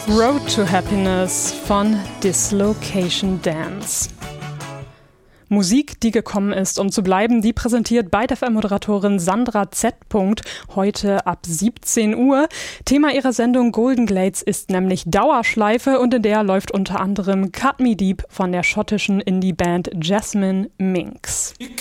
Road to Happiness von Dislocation Dance. Musik, die gekommen ist, um zu bleiben, die präsentiert Byte FM-Moderatorin Sandra Z. heute ab 17 Uhr. Thema ihrer Sendung Golden Glades ist nämlich Dauerschleife und in der läuft unter anderem Cut Me Deep von der schottischen Indie-Band Jasmine Minx.